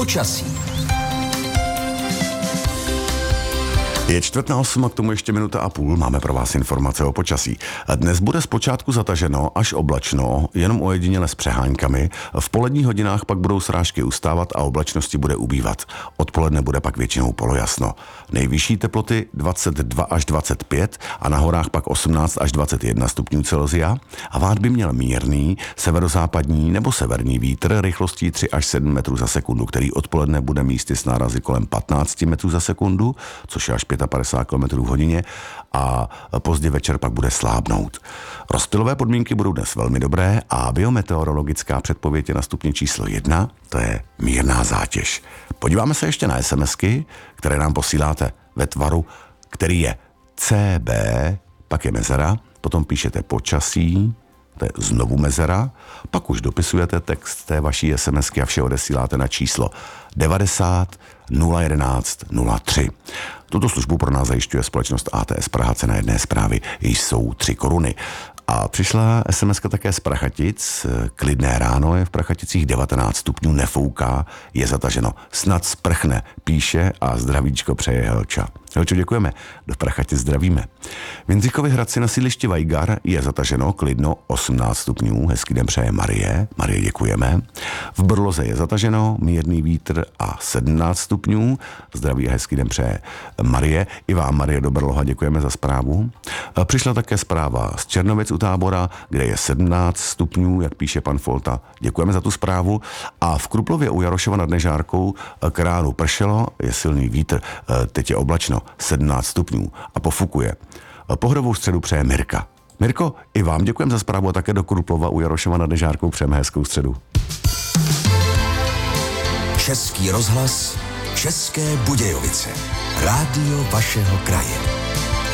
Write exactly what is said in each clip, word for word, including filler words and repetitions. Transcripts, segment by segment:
Počasí. Je čtvrt na osm a k tomu ještě minuta a půl. Máme pro vás informace o počasí. Dnes bude zpočátku zataženo až oblačno, jenom ojediněle s přeháňkami. V poledních hodinách pak budou srážky ustávat a oblačnosti bude ubývat. Odpoledne bude pak většinou polojasno. Nejvyšší teploty dvacet dva až dvacet pět a na horách pak osmnáct až dvacet jedna stupňů Celsia. A vát by měl mírný, severozápadní nebo severní vítr rychlostí tři až sedm metrů za sekundu, který odpoledne bude místy s nárazy kolem patnáct metrů za sekundu, což je až padesát pět kilometrů v hodině, a pozdě večer pak bude slábnout. Rozptylové podmínky budou dnes velmi dobré a biometeorologická předpověď je na stupni číslo jedna, to je mírná zátěž. Podíváme se ještě na SMSky, které nám posíláte ve tvaru, který je C B, pak je mezera, potom píšete počasí, to je znovu mezera, pak už dopisujete text té vaší SMSky a vše odesíláte na číslo devadesát nula jedenáct nula tři. Tuto službu pro nás zajišťuje společnost A T S Praha, cena jedné zprávy jsou tři koruny. A přišla SMSka také z Prachatic, klidné ráno, je v Prachaticích devatenáct stupňů, nefouká, je zataženo, snad sprchne, píše a zdravíčko přeje Helča. Helčo, děkujeme, do Prachatic zdravíme. V Jindřichově Hradci na sídlišti Vajgar je zataženo, klidno osmnáct stupňů, hezký den přeje Marie, Marie děkujeme. V Brloze je zataženo, mírný vítr a sedmnáct stupňů, zdraví a hezký den přeje Marie, i vám Marie do Brloha děkujeme za zprávu. Přišla také zpráva z Černovic u Tábora, kde je sedmnáct stupňů, jak píše pan Folta. Děkujeme za tu zprávu. A v Kruplově u Jarošova nad Nežárkou k ránu pršelo, je silný vítr, teď je oblačno, sedmnáct stupňů a pofukuje. Pohodovou středu přeje Mirka. Mirko, i vám děkujeme za zprávu a také do Kruplova u Jarošova nad Nežárkou přejeme hezkou středu. Český rozhlas, České Budějovice. Rádio vašeho kraje.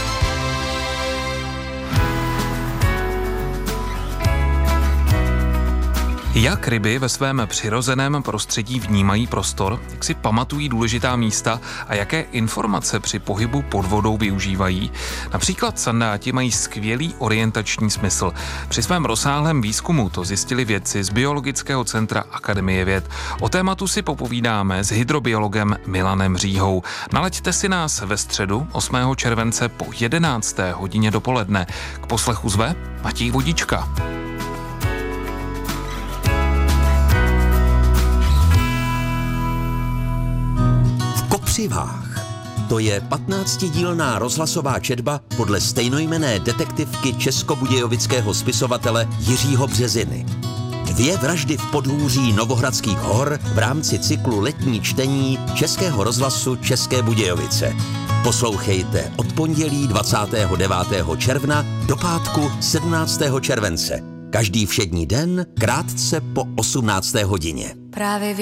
Jak ryby ve svém přirozeném prostředí vnímají prostor, jak si pamatují důležitá místa a jaké informace při pohybu pod vodou využívají. Například sandáti mají skvělý orientační smysl. Při svém rozsáhlém výzkumu to zjistili vědci z Biologického centra Akademie věd. O tématu si popovídáme s hydrobiologem Milanem Říhou. Nalaďte si nás ve středu osmého července po jedenácté hodině dopoledne. K poslechu zve Matěj Vodička. Kopřivách. To je patnáctidílná rozhlasová četba podle stejnojmenné detektivky českobudějovického spisovatele Jiřího Březiny. Dvě vraždy v podhůří Novohradských hor v rámci cyklu letní čtení Českého rozhlasu České Budějovice. Poslouchejte od pondělí dvacátého devátého června do pátku sedmnáctého července. Každý všední den krátce po osmnácté hodině. Právě